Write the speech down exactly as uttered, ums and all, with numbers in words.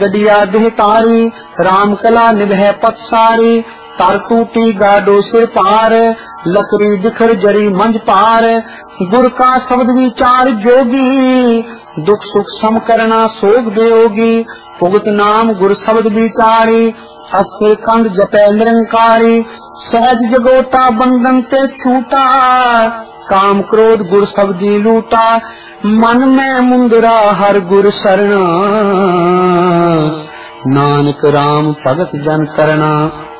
गडिया देह तारी राम कला निभै पथ सारी तार टूटी गाडो सिर पार लकड़ी बिखर जरी मंज पार गुर का शब्द विचार जोगी दुख सुख सम करना सोग देयोगी भुगत नाम गुर शब्द विचारी अस्थिर कंद जपै निरंकारी सहज जगोता बंधन ते छूटा काम क्रोध गुर शब्दी लूटा मन में मुंदरा हर गुर शरण नानक राम भगत जन करना।